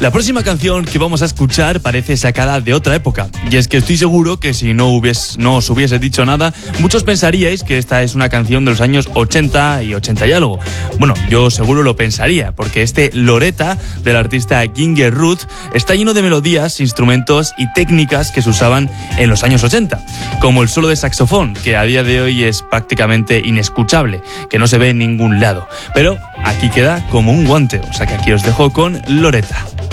La próxima canción que vamos a escuchar parece sacada de otra época, y es que estoy seguro que si no os hubiese dicho nada, muchos pensaríais que esta es una canción de los años 80 y 80 y algo. Bueno, yo seguro lo pensaría, porque este Loretta del artista Ginger Ruth está lleno de melodías, instrumentos y técnicas que se usaban en los años 80, como el solo de saxofón, que a día de hoy es prácticamente inescuchable, que no se ve en ningún lado, pero aquí queda como un guante, o sea que aquí os dejo con Loretta.